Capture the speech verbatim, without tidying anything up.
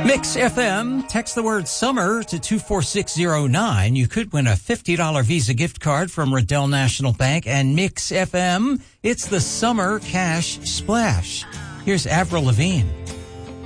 Mix F M, text the word summer to two four six zero nine. You could win a fifty dollars Visa gift card from Riddell National Bank and Mix F M. It's the Summer Cash Splash. Here's Avril Lavigne.